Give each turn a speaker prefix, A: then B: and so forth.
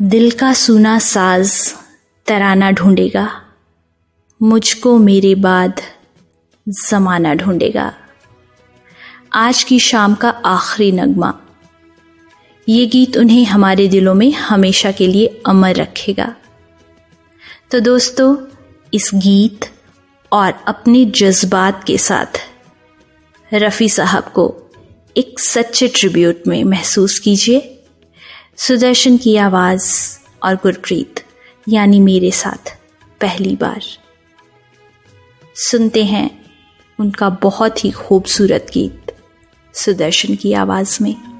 A: दिल का सूना साज तराना ढूंढेगा, मुझको मेरे बाद ज़माना ढूंढेगा। आज की शाम का आखिरी नगमा, ये गीत उन्हें हमारे दिलों में हमेशा के लिए अमर रखेगा। तो दोस्तों, इस गीत और अपने जज्बात के साथ रफ़ी साहब को एक सच्चे ट्रिब्यूट में महसूस कीजिए। सुदर्शन की आवाज़ और गुरप्रीत यानी मेरे साथ पहली बार सुनते हैं उनका बहुत ही खूबसूरत गीत सुदर्शन की आवाज़ में।